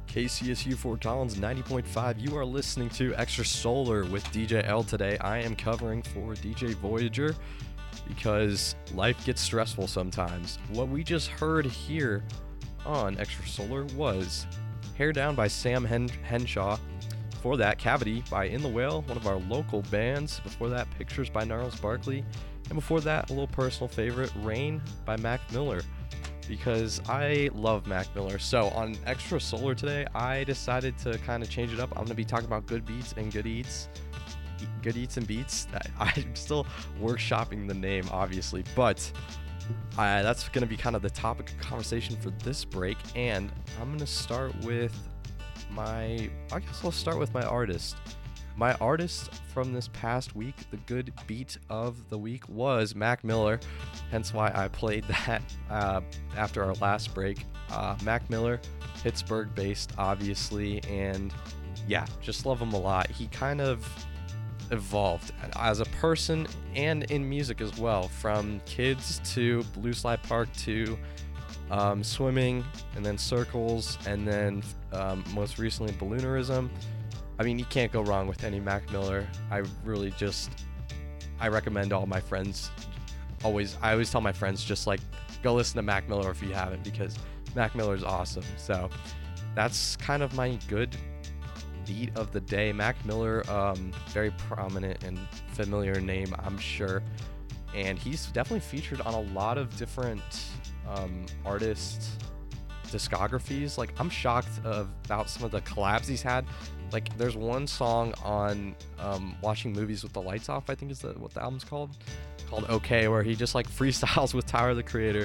KCSU Fort Collins 90.5. You are listening to Extra Solar with DJ L today. I am covering for DJ Voyager because life gets stressful sometimes. What we just heard here on Extra Solar was Hair Down by Sam Henshaw. Before that, Cavity by In the Whale, one of our local bands. Before that, Pictures by Gnarls Barkley. And before that, a little personal favorite, Rain by Mac Miller, because I love Mac Miller. So on Extra Solar today, I decided to kind of change it up. I'm going to be talking about good beats and good eats and beats. I'm still workshopping the name, obviously, but that's going to be kind of the topic of conversation for this break. And I'm going to start with I'll start with my artist. My artist from this past week, the good beat of the week, was Mac Miller, hence why I played that after our last break. Mac Miller, Pittsburgh-based, obviously, and yeah, just love him a lot. He kind of evolved as a person and in music as well, from Kids to Blue Slide Park to Swimming, and then Circles, and then most recently Balloonerism. I mean, you can't go wrong with any Mac Miller. I recommend all my friends. I always tell my friends, just like, go listen to Mac Miller if you haven't, because Mac Miller is awesome. So that's kind of my good beat of the day. Mac Miller, very prominent and familiar name, I'm sure. And he's definitely featured on a lot of different artists' discographies. Like, I'm shocked about some of the collabs he's had. Like, there's one song on Watching Movies with the Lights Off, I think is what the album's called Okay, where he just like freestyles with Tyler the Creator,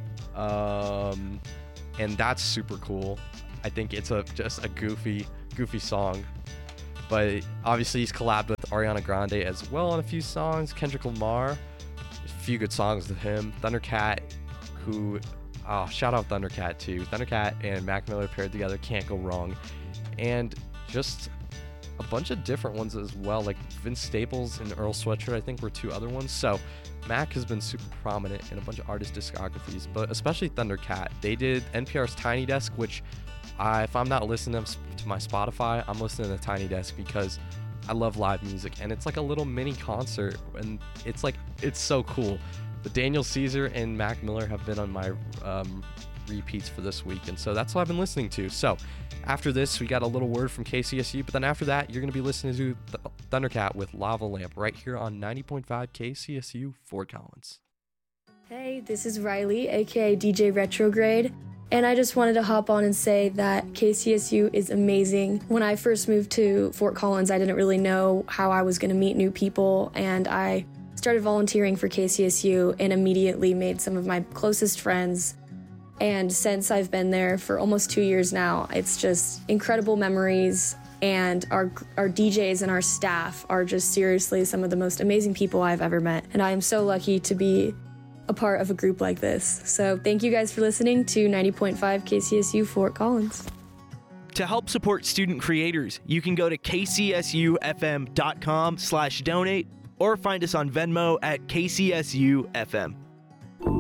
and that's super cool. I think it's just a goofy song, but obviously he's collabed with Ariana Grande as well on a few songs. Kendrick Lamar, a few good songs with him. Thundercat, shout out Thundercat too. Thundercat and Mac Miller paired together, can't go wrong. And just a bunch of different ones as well, like Vince Staples and Earl Sweatshirt, I think, were two other ones. So Mac has been super prominent in a bunch of artist discographies, but especially Thundercat. They did NPR's Tiny Desk, which if I'm not listening to my Spotify, I'm listening to Tiny Desk because I love live music, and it's like a little mini concert, and it's so cool. But Daniel Caesar and Mac Miller have been on my repeats for this week, and so that's what I've been listening to. So after this, we got a little word from KCSU, but then after that, you're going to be listening to Thundercat with Lava Lamp right here on 90.5 KCSU Fort Collins. Hey, this is Riley, aka DJ Retrograde, and I just wanted to hop on and say that KCSU is amazing. When I first moved to Fort Collins, I didn't really know how I was going to meet new people, and I started volunteering for KCSU and immediately made some of my closest friends. And since I've been there for almost 2 years now, it's just incredible memories, and our DJs and our staff are just seriously some of the most amazing people I've ever met. And I am so lucky to be a part of a group like this. So thank you guys for listening to 90.5 KCSU Fort Collins. To help support student creators, you can go to kcsufm.com/donate or find us on Venmo at KCSUFM.